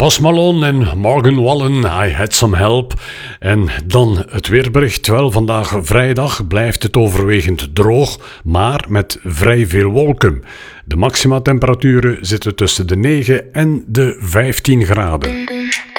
Post Malone en Morgan Wallen, I Had Some Help. En dan het weerbericht. Wel, vandaag vrijdag blijft het overwegend droog, maar met vrij veel wolken. De maxima temperaturen zitten tussen de 9 en de 15 graden.